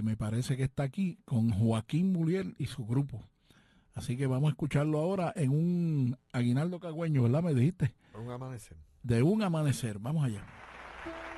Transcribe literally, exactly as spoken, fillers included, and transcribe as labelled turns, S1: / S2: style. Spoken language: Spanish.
S1: me parece que está aquí con Joaquín Mulier y su grupo. Así que vamos a escucharlo ahora en un Aguinaldo Cagüeño, ¿verdad? Me dijiste.
S2: Un amanecer.
S1: De un amanecer. Vamos allá.